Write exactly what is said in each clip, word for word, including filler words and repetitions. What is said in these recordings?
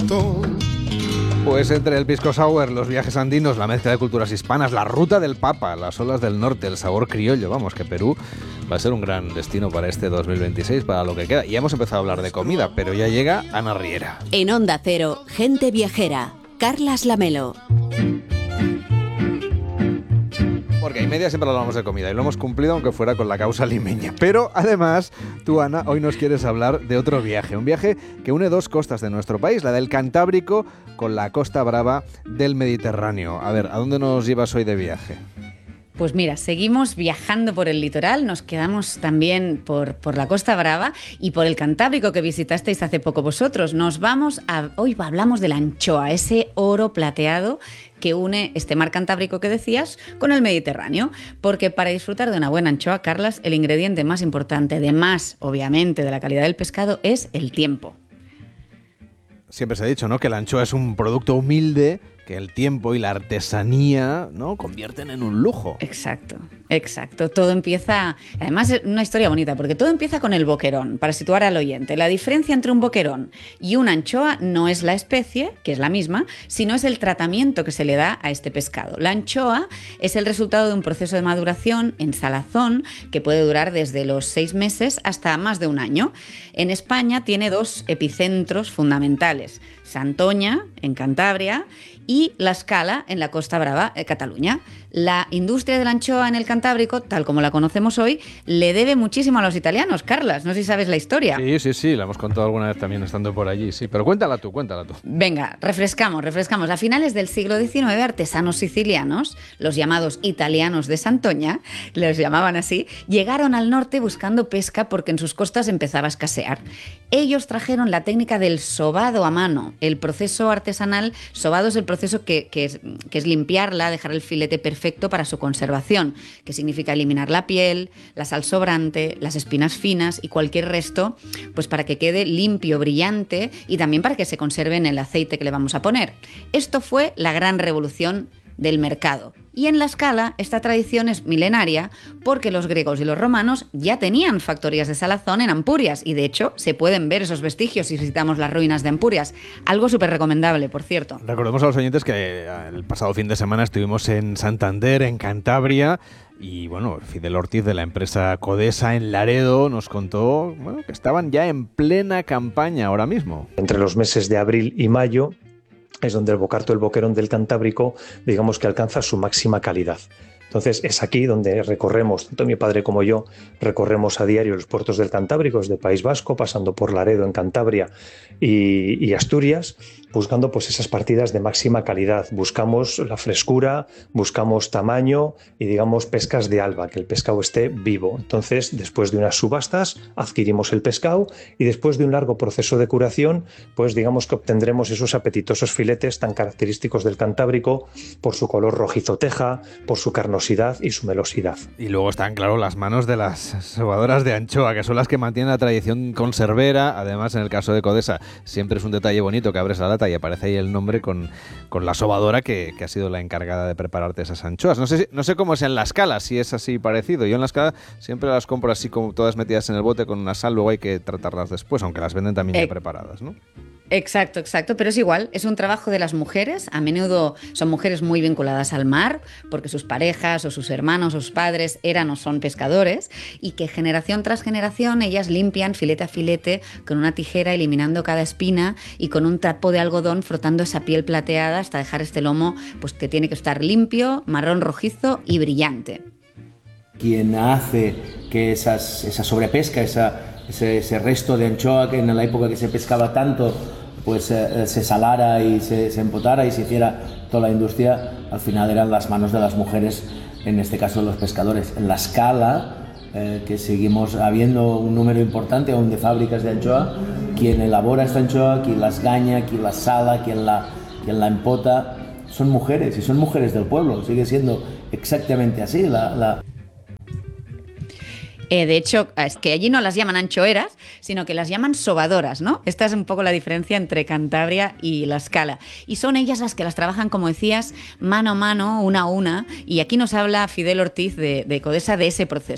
Pues entre el pisco sour, los viajes andinos, la mezcla de culturas hispanas, la ruta del Papa, las olas del norte, el sabor criollo, vamos, que Perú va a ser un gran destino para este dos mil veintiséis, para lo que queda. Ya hemos empezado a hablar de comida, pero ya llega Ana Riera. En Onda Cero, Gente Viajera, Carlas Lamelo. Porque a y media siempre hablamos de comida y lo hemos cumplido aunque fuera con la causa limeña. Pero además, tú, Ana, hoy nos quieres hablar de otro viaje. Un viaje que une dos costas de nuestro país, la del Cantábrico con la Costa Brava del Mediterráneo. A ver, ¿a dónde nos llevas hoy de viaje? Pues mira, seguimos viajando por el litoral, nos quedamos también por, por la Costa Brava y por el Cantábrico que visitasteis hace poco vosotros. Nos vamos a... Hoy hablamos de la anchoa, ese oro plateado que une este mar Cantábrico que decías con el Mediterráneo. Porque para disfrutar de una buena anchoa, Carlas, el ingrediente más importante, además, obviamente, de la calidad del pescado, es el tiempo. Siempre se ha dicho, ¿no?, que la anchoa es un producto humilde, que el tiempo y la artesanía, ¿no?, convierten en un lujo. Exacto, exacto. Todo empieza... Además, es una historia bonita, porque todo empieza con el boquerón, para situar al oyente. La diferencia entre un boquerón y una anchoa no es la especie, que es la misma, sino es el tratamiento que se le da a este pescado. La anchoa es el resultado de un proceso de maduración en salazón que puede durar desde los seis meses hasta más de un año. En España tiene dos epicentros fundamentales: Santoña, en Cantabria, y La Scala, en la Costa Brava, eh, Cataluña. La industria de la anchoa en el Cantábrico, tal como la conocemos hoy, le debe muchísimo a los italianos. Carlas, no sé si sabes la historia. Sí, sí, sí, la hemos contado alguna vez también estando por allí, sí. Pero cuéntala tú, cuéntala tú. Venga, refrescamos, refrescamos. A finales del siglo diecinueve, artesanos sicilianos, los llamados italianos de Santoña, los llamaban así, llegaron al norte buscando pesca porque en sus costas empezaba a escasear. Ellos trajeron la técnica del sobado a mano. El proceso artesanal, sobado es el proceso que, que, es, que es limpiarla, dejar el filete perfecto para su conservación, que significa eliminar la piel, la sal sobrante, las espinas finas y cualquier resto, pues para que quede limpio, brillante y también para que se conserve en el aceite que le vamos a poner. Esto fue la gran revolución del mercado. Y en La Scala esta tradición es milenaria porque los griegos y los romanos ya tenían factorías de salazón en Ampurias y de hecho se pueden ver esos vestigios si visitamos las ruinas de Ampurias. Algo súper recomendable, por cierto. Recordemos a los oyentes que el pasado fin de semana estuvimos en Santander, en Cantabria, y bueno, Fidel Ortiz de la empresa Codesa en Laredo nos contó, bueno, que estaban ya en plena campaña ahora mismo. Entre los meses de abril y mayo es donde el bocarto, el boquerón del Cantábrico, digamos que alcanza su máxima calidad. Entonces es aquí donde recorremos, tanto mi padre como yo, recorremos a diario los puertos del Cantábrico, desde País Vasco, pasando por Laredo en Cantabria y, y Asturias, buscando pues esas partidas de máxima calidad. Buscamos la frescura, buscamos tamaño y digamos pescas de alba, que el pescado esté vivo. Entonces, después de unas subastas, adquirimos el pescado y después de un largo proceso de curación, pues digamos que obtendremos esos apetitosos filetes tan característicos del Cantábrico por su color rojizo teja, por su carnosidad y su melosidad. Y luego están, claro, las manos de las sobadoras de anchoa, que son las que mantienen la tradición conservera. Además, en el caso de Codesa, siempre es un detalle bonito que abres la lata y aparece ahí el nombre con, con la sobadora que, que ha sido la encargada de prepararte esas anchoas. No sé, si, no sé cómo es en La Scala, si es así parecido. Yo en La Scala siempre las compro así como todas metidas en el bote con una sal, luego hay que tratarlas después, aunque las venden también eh. ya preparadas, ¿no? Exacto, exacto, pero es igual, es un trabajo de las mujeres, a menudo son mujeres muy vinculadas al mar, porque sus parejas o sus hermanos o sus padres eran o son pescadores, y que generación tras generación ellas limpian filete a filete con una tijera eliminando cada espina y con un trapo de algodón frotando esa piel plateada hasta dejar este lomo pues que tiene que estar limpio, marrón rojizo y brillante. Quien hace que esas, esa sobrepesca, esa, ese, ese resto de anchoa que en la época que se pescaba tanto, pues eh, se salara y se, se empotara y se hiciera toda la industria, al final eran las manos de las mujeres, en este caso los pescadores. En La Scala, eh, que seguimos habiendo un número importante aún de fábricas de anchoa, quien elabora esta anchoa, quien las gaña, quien la sala, quien la, quien la empota, son mujeres, y son mujeres del pueblo, sigue siendo exactamente así. La, la Eh, de hecho, es que allí no las llaman anchoeras, sino que las llaman sobadoras, ¿no? Esta es un poco la diferencia entre Cantabria y La Scala. Y son ellas las que las trabajan, como decías, mano a mano, una a una. Y aquí nos habla Fidel Ortiz de, de Codesa de ese proceso.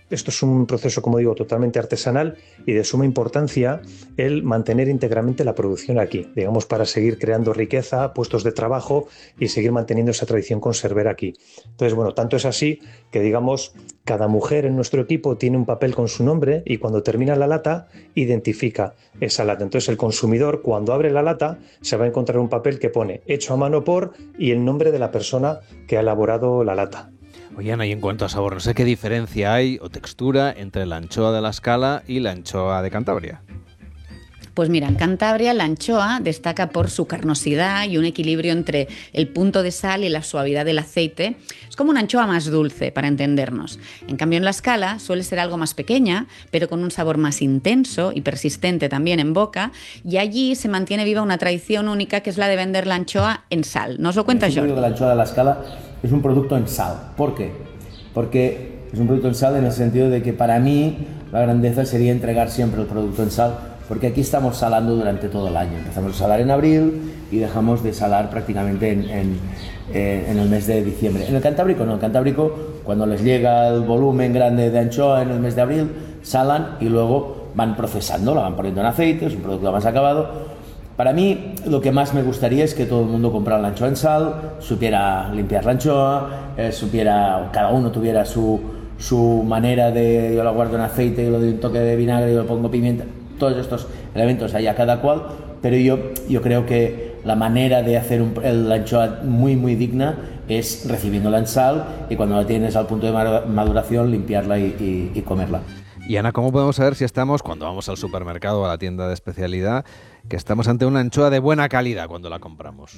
esto es un proceso, como digo, totalmente artesanal y de suma importancia el mantener íntegramente la producción aquí, digamos, para seguir creando riqueza, puestos de trabajo y seguir manteniendo esa tradición conservera aquí. Entonces, bueno, tanto es así que, digamos, cada mujer en nuestro equipo tiene un papel con su nombre y cuando termina la lata identifica esa lata. Entonces el consumidor, cuando abre la lata, se va a encontrar un papel que pone hecho a mano por y el nombre de la persona que ha elaborado la lata. Oye, Ana, y en cuanto a sabor, no sé qué diferencia hay o textura entre la anchoa de la Scala y la anchoa de Cantabria. Pues mira, en Cantabria la anchoa destaca por su carnosidad y un equilibrio entre el punto de sal y la suavidad del aceite. Es como una anchoa más dulce, para entendernos. En cambio, en la Scala suele ser algo más pequeña, pero con un sabor más intenso y persistente también en boca. Y allí se mantiene viva una tradición única, que es la de vender la anchoa en sal. ¿Nos lo cuenta Jordi? La anchoa de la Scala es un producto en sal. ¿Por qué? Porque es un producto en sal en el sentido de que para mí la grandeza sería entregar siempre el producto en sal, porque aquí estamos salando durante todo el año. Empezamos a salar en abril y dejamos de salar prácticamente en, en, en el mes de diciembre. En el Cantábrico no, en el Cantábrico cuando les llega el volumen grande de anchoa en el mes de abril, salan y luego van procesando, la van poniendo en aceite, es un producto más acabado. Para mí lo que más me gustaría es que todo el mundo comprara la anchoa en sal, supiera limpiar la anchoa, eh, supiera, cada uno tuviera su, su manera de, yo la guardo en aceite, yo le doy un toque de vinagre, yo le pongo pimienta, todos estos elementos allá cada cual, pero yo, yo creo que la manera de hacer un, la anchoa muy muy digna es recibiéndola en sal y cuando la tienes al punto de maduración limpiarla y, y, y comerla. Y Ana, ¿cómo podemos saber si estamos, cuando vamos al supermercado o a la tienda de especialidad, que estamos ante una anchoa de buena calidad cuando la compramos?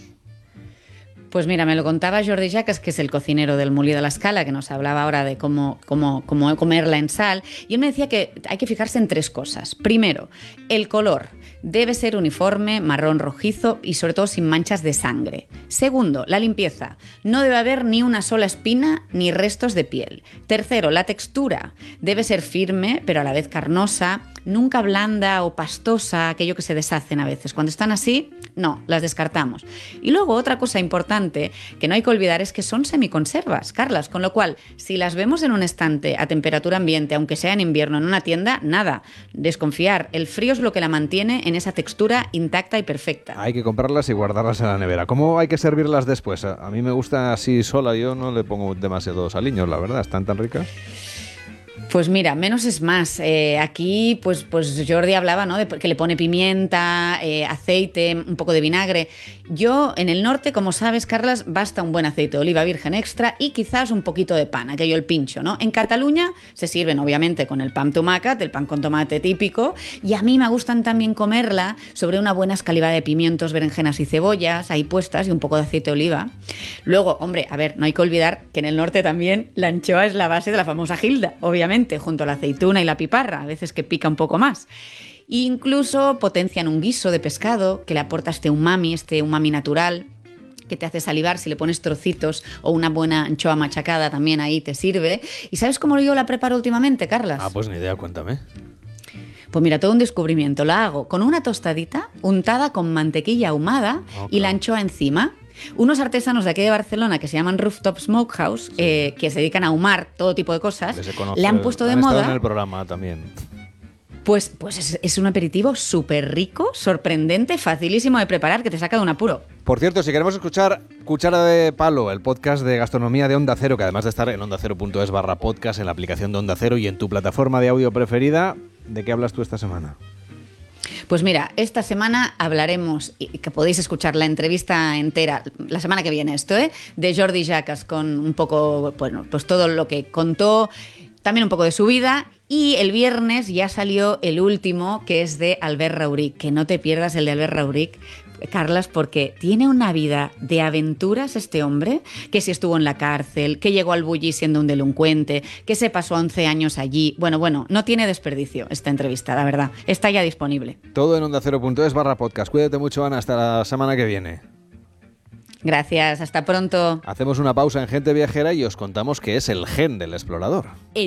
Pues mira, me lo contaba Jordi Jacas, que es el cocinero del Molí de la Scala, que nos hablaba ahora de cómo, cómo, cómo comerla en sal, y él me decía que hay que fijarse en tres cosas. Primero, el color. Debe ser uniforme, marrón rojizo y sobre todo sin manchas de sangre. Segundo, la limpieza. No debe haber ni una sola espina ni restos de piel. Tercero, la textura. Debe ser firme, pero a la vez carnosa, nunca blanda o pastosa, aquello que se deshacen a veces. Cuando están así, no, las descartamos. Y luego otra cosa importante que no hay que olvidar es que son semiconservas, Carlas, con lo cual, si las vemos en un estante a temperatura ambiente, aunque sea en invierno en una tienda, nada, desconfiar. El frío es lo que la mantiene en esa textura intacta y perfecta. Hay que comprarlas y guardarlas en la nevera. ¿Cómo hay que servirlas después? A mí me gusta así sola, yo no le pongo demasiados aliños, la verdad, están tan ricas. Pues mira, menos es más. Eh, aquí, pues, pues Jordi hablaba, ¿no?, de que le pone pimienta, eh, aceite, un poco de vinagre. Yo, en el norte, como sabes, Carlas, basta un buen aceite de oliva virgen extra y quizás un poquito de pan, aquello el pincho, ¿no? En Cataluña se sirven, obviamente, con el pan tomàquet, el pan con tomate típico, y a mí me gustan también comerla sobre una buena escalivada de pimientos, berenjenas y cebollas, ahí puestas, y un poco de aceite de oliva. Luego, hombre, a ver, no hay que olvidar que en el norte también la anchoa es la base de la famosa gilda, obviamente, junto a la aceituna y la piparra, a veces que pica un poco más. E incluso potencian un guiso de pescado que le aporta este umami, este umami natural, que te hace salivar si le pones trocitos o una buena anchoa machacada también ahí te sirve. ¿Y sabes cómo yo la preparo últimamente, Carlas? Ah, pues ni idea, cuéntame. Pues mira, todo un descubrimiento. La hago con una tostadita untada con mantequilla ahumada, okay, y la anchoa encima. Unos artesanos de aquí de Barcelona que se llaman Rooftop Smokehouse, sí, eh, que se dedican a ahumar todo tipo de cosas, le han puesto de han moda. En el programa también. Pues, pues es, es un aperitivo súper rico, sorprendente, facilísimo de preparar, que te saca de un apuro. Por cierto, si queremos escuchar Cuchara de Palo, el podcast de gastronomía de Onda Cero, que además de estar en onda cero punto es barra podcast, en la aplicación de Onda Cero y en tu plataforma de audio preferida, ¿de qué hablas tú esta semana? Pues mira, esta semana hablaremos, y que podéis escuchar la entrevista entera, la semana que viene esto, ¿eh?, de Jordi Jacas, con un poco, bueno, pues todo lo que contó, también un poco de su vida. Y el viernes ya salió el último, que es de Albert Rauric, que no te pierdas el de Albert Rauric, Carlas, porque tiene una vida de aventuras este hombre, que si estuvo en la cárcel, que llegó al Bulli siendo un delincuente, que se pasó once años allí. Bueno, bueno, no tiene desperdicio esta entrevista, la verdad. Está ya disponible. Todo en onda cero punto es barra podcast. Cuídate mucho, Ana, hasta la semana que viene. Gracias, hasta pronto. Hacemos una pausa en Gente Viajera y os contamos qué es el gen del explorador.